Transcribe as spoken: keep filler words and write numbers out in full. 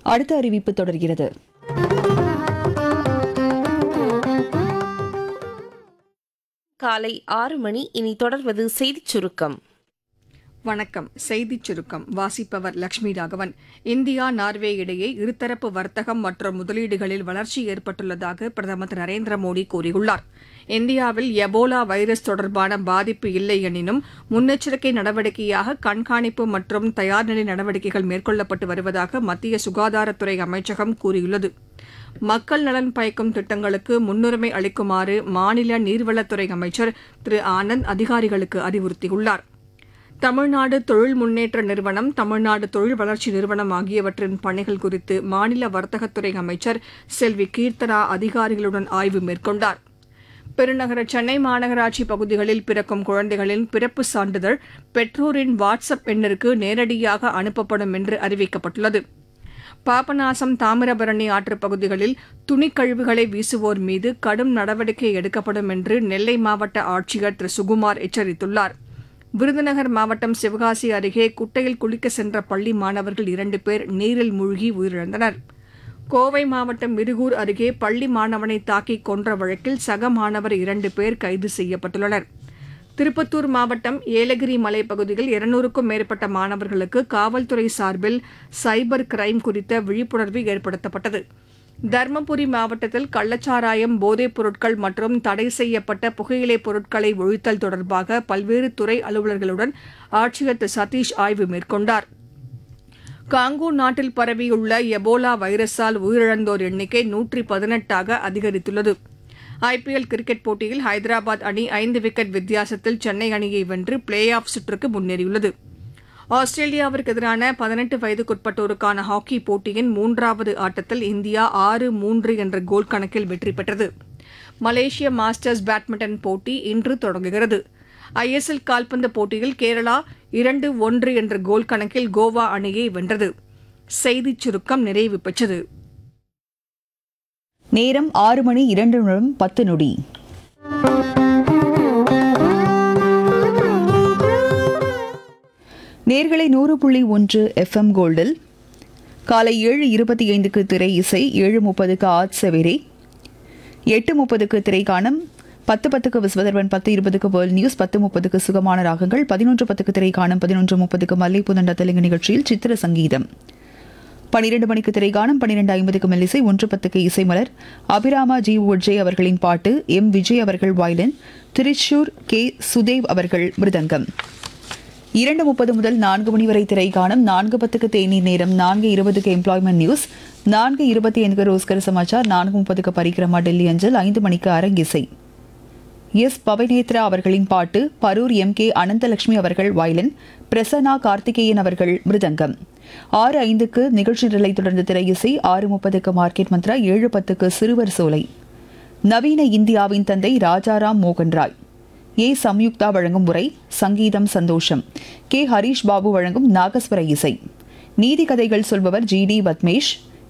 அடுத்த அறிவிப்பு தொடர்கிறது. காலை ஆறு மணி. இனி தொடர்வது செய்திச் சுருக்கம். வணக்கம். செய்திச் சுருக்கம் வாசிப்பவர் லட்சுமி ராகவன். இந்தியா நார்வே இடையே இருதரப்பு வர்த்தகம் மற்றும் முதலீடுகளில் வளர்ச்சி ஏற்பட்டுள்ளதாக பிரதமர் திரு நரேந்திர மோடி கூறியுள்ளார். இந்தியாவில் எபோலா வைரஸ் தொடர்பான பாதிப்பு இல்லை எனினும் முன்னெச்சரிக்கை நடவடிக்கையாக கண்காணிப்பு மற்றும் தயார்நிலை நடவடிக்கைகள் மேற்கொள்ளப்பட்டு வருவதாக மத்திய சுகாதாரத்துறை அமைச்சகம் கூறியுள்ளது. மக்கள் நலன் பயக்கும் திட்டங்களுக்கு முன்னுரிமை அளிக்குமாறு மாநில நீர்வளத்துறை அமைச்சர் திரு ஆனந்த் அதிகாரிகளுக்கு அறிவுறுத்தியுள்ளார். தமிழ்நாடு தொழில் முன்னேற்ற நிறுவனம், தமிழ்நாடு தொழில் வளர்ச்சி நிறுவனம் ஆகியவற்றின் பணிகள் குறித்து மாநில வர்த்தகத்துறை அமைச்சர் செல்வி கீர்த்தனா அதிகாரிகளுடன் ஆய்வு மேற்கொண்டார். பெருநகர சென்னை மாநகராட்சி பகுதிகளில் பிறக்கும் குழந்தைகளின் பிறப்பு சான்றிதழ் பெற்றோரின் வாட்ஸ்அப் எண்ணிற்கு நேரடியாக அனுப்பப்படும் என்று அறிவிக்கப்பட்டுள்ளது. பாபநாசம், தாமிரபரணி ஆற்றுப் பகுதிகளில் துணிக்கழிவுகளை வீசுவோர் மீது கடும் நடவடிக்கை எடுக்கப்படும் என்று நெல்லை மாவட்ட ஆட்சியர் திரு சுகுமார் எச்சரித்துள்ளார். விருதுநகர் மாவட்டம் சிவகாசி அருகே குட்டையில் குளிக்க சென்ற பள்ளி மாணவர்கள் இரண்டு பேர் நீரில் மூழ்கி உயிரிழந்தனர். கோவை மாவட்டம் மிருகூர் அருகே பள்ளி மாணவனை தாக்கி கொன்ற வழக்கில் சக மாணவர் இரண்டு பேர் கைது செய்யப்பட்டுள்ளனர். திருப்பத்தூர் மாவட்டம் ஏலகிரி மலைப்பகுதியில் இருநூறுக்கும் மேற்பட்ட மாணவர்களுக்கு காவல்துறை சார்பில் சைபர் கிரைம் குறித்த விழிப்புணர்வு ஏற்படுத்தப்பட்டது. தருமபுரி மாவட்டத்தில் கள்ளச்சாராயம், போதைப் பொருட்கள் மற்றும் தடை செய்யப்பட்ட புகையிலைப் பொருட்களை ஒழித்தல் தொடர்பாக பல்வேறு துறை அலுவலர்களுடன் ஆட்சியர் திரு சதீஷ் ஆய்வு மேற்கொண்டார். காங்கோ நாட்டில் பரவியுள்ள எபோலா வைரஸால் உயிரிழந்தோர் எண்ணிக்கை நூற்றி பதினெட்டாக அதிகரித்துள்ளது. ஐபிஎல் கிரிக்கெட் போட்டியில் ஹைதராபாத் அணி ஐந்து விக்கெட் வித்தியாசத்தில் சென்னை அணியை வென்று பிளே ஆஃப் சுற்றுக்கு முன்னேறியுள்ளது. ஆஸ்திரேலியாவிற்கு எதிரான பதினெட்டு வயதுக்குட்பட்டோருக்கான ஹாக்கி போட்டியின் மூன்றாவது ஆட்டத்தில் இந்தியா ஆறு மூன்று என்ற கோல் கணக்கில் வெற்றி பெற்றது. மலேசிய மாஸ்டர்ஸ் பேட்மிண்டன் போட்டி இன்று தொடங்குகிறது. ஐஎஸ்எல் கால்பந்து போட்டியில் கேரளா இரண்டு ஒன்று என்ற கோல் கணக்கில் கோவா அணியை வென்றது. செய்திச் சுருக்கம் நிறைவு பெற்றது. நேரம் ஆறு மணி இரண்டு நிமிடம் பத்து நொடி. நேர்களை நூறு புள்ளி ஒன்று எஃப்எம் கோல்டில் காலை ஏழு இருபத்தி ஐந்துக்கு திரை இசை, ஏழு முப்பதுக்கு ஆத் செவேரே, எட்டு முப்பதுக்கு திரைக்காணம், பத்து பத்துக்கு விஸ்வதர்பன், பத்து இருபதுக்கு வேர்ல்ட் நியூஸ், பத்து முப்பதுக்கு சுகமான ராகங்கள், பதினொன்று பத்துக்கு திரைக்காணம், பதினொன்று முப்பதுக்கு மல்லைப்புதண்ட தெலுங்கு நிகழ்ச்சியில் சித்திர சங்கீதம், பனிரெண்டு மணிக்கு திரைக்காணம், பனிரெண்டு ஐம்பதுக்கு மெல்லிசை, ஒன்று பத்துக்கு இசைமலர், அபிராமா ஜி உஜ்ஜே அவர்களின் பாட்டு, எம் விஜய் அவர்கள் வயலின், திருச்சூர் கே சுதேவ் அவர்கள் மிருதங்கம். இரண்டு முப்பது முதல் நான்கு மணி வரை திரைக்காணம், நான்கு பத்துக்கு தேநீர் நேரம், நான்கு இருபதுக்கு எம்ப்ளாய்மெண்ட் நியூஸ், நான்கு இருபத்தி ஐந்துக்கு ரோஸ்கர் சமாச்சார், நான்கு முப்பதுக்கு பரிக்கிரமா டெல்லி அஞ்சல், ஐந்து மணிக்கு அரங்கிசை, எஸ் பவனேத்ரா அவர்களின் பாட்டு, பரூர் எம் கே அனந்தலட்சுமி அவர்கள் வயலின், பிரசன்னா கார்த்திகேயன் அவர்கள் மிருதங்கம். ஆறு ஐந்துக்கு நிகழ்ச்சி நிலை தொடர்ந்து திரை இசை, ஆறு முப்பதுக்கு மார்க்கெட் மந்த்ரா, ஏழு பத்துக்கு சிறுவர் சோலை, நவீன இந்தியாவின் தந்தை ராஜாராம் மோகன் ராய், ஏ சம்யுக்தா வழங்கும் உரை, சங்கீதம் சந்தோஷம், கே ஹரீஷ் பாபு வழங்கும் நாகஸ்வர இசை, நீதி கதைகள் சொல்பவர் ஜி டி பத்மேஷ்,